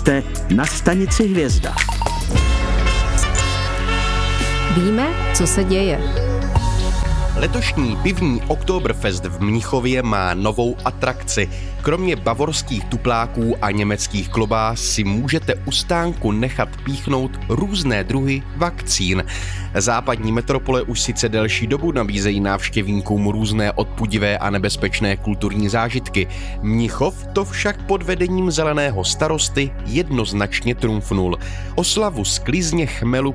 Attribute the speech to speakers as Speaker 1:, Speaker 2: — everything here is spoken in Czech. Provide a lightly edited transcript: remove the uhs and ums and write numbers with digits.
Speaker 1: Jste na stanici Hvězda.
Speaker 2: Víme, co se děje.
Speaker 3: Letošní pivní Oktoberfest v Mnichově má novou atrakci. Kromě bavorských tupláků a německých klobás si můžete u stánku nechat píchnout různé druhy vakcín. Západní metropole už sice delší dobu nabízejí návštěvníkům různé odpudivé a nebezpečné kulturní zážitky. Mnichov to však pod vedením zeleného starosty jednoznačně trumfnul. Oslavu sklizně chmelu